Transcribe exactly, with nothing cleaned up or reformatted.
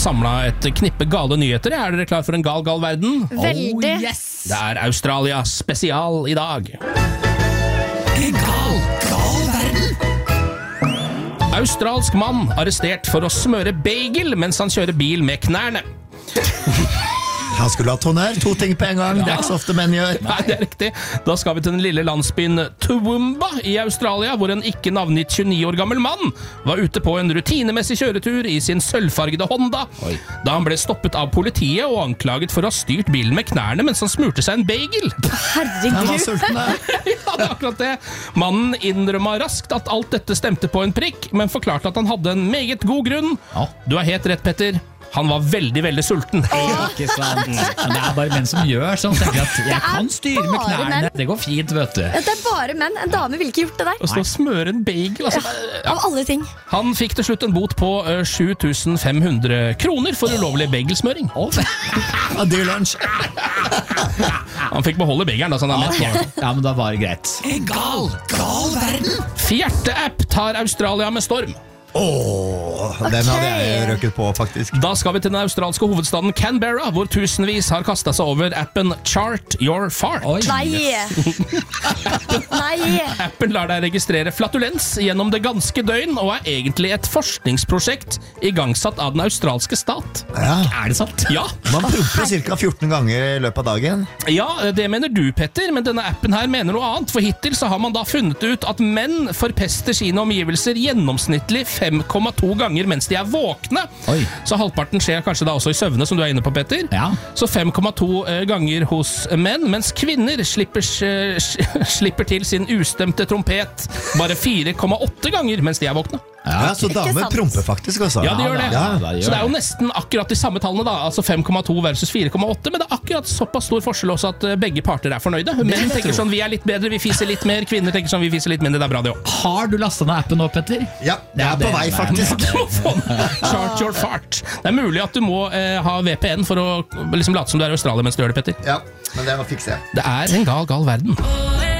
har samlet et knippe gale nyheter. Er dere klar for en gal, gal verden? Veldig. Oh, yes. Det er Australia spesial i dag. En gal, gal verden. Australsk mann arrestert for å smøre bagel mens han kjører bil med knærne. Han skulle ha tonør, to ting på en gang. Det er ikke så ofte menn gjør. Nei, det er riktig. Da skal vi til den lille landsbyen Toowoomba i Australia, hvor en ikke navngitt tjueni år gammel mann var ute på en rutinemessig kjøretur i sin sølvfargede Honda. Oi. Da han ble stoppet av politiet og anklaget for å ha styrt bilen med knærne mens han smurte seg en bagel. Herregud. Han var sulten der. Ja, det er akkurat det. Mannen innrømmet raskt at alt dette stemte på en prikk, men forklarte at han hadde en meget god grunn. Ja. Du har helt rett, Petter. Han var veldig, veldig sulten. Ikke sant? Men det er bare menn som gjør sånn. Tenker at jeg kan styre med bare knærne. menn. Det går fint, vet du. Det er bare menn. En dame ville ikke gjort det der. Å stå og smøre en bagel, altså. Av alle ting. Han fikk til slutt en bot på uh, sju tusen fem hundre kroner for ulovlig bagelsmøring. Ja, dyr lunsj. Han fikk beholde bagelen, da, så han er mett nå. Ja, men da var det greit. En gal, gal verden. Fjerte-app tar Australia med storm. Åh, den hadde jeg røkket på, faktisk. Da skal vi til den australske hovedstaden Canberra, hvor tusenvis har kastet seg over appen Chart Your Fart. Oi. Nei. Nei. Appen lar deg registrere flatulens gjennom det ganske døgn, og er egentlig et forskningsprosjekt igangsatt av den australske stat. Ja. Er det sant? Ja, Man promper cirka fjorten ganger i løpet av dagen. ja, det mener du, Petter, men denne appen her mener noe annet, for hittil så har man da funnet ut at menn forpester sine omgivelser gjennomsnittlig fem komma to ganger mens de er våkne. Oi. Så halvparten skjer kanskje da også i søvne, som du er inne på, Petter. Ja. Så fem komma to ganger hos menn, mens kvinner slipper, slipper til sin ustemte trompet bare fire komma åtte ganger mens de er våkne. Ja, så damer sant. promper faktisk også. Ja, de gjør det. Ja. da gjør Så det er jo det. nesten akkurat de samme tallene da, altså fem komma to versus fire komma åtte, men det er akkurat såpass stor forskjell også at eh, begge parter er fornøyde. Menn tenker sånn, vi er litt bedre, vi fiser litt mer, kvinner tenker sånn, vi fiser litt mindre, det er bra det også. Har du lastet ned appen nå, Petter? Ja, jeg er på vei faktisk. Chart your fart. Det er mulig at du må eh, ha V P N for å liksom late som du er i Australia mens du gjør det, Petter. Ja, men det fikser jeg. Det er en gal, gal verden.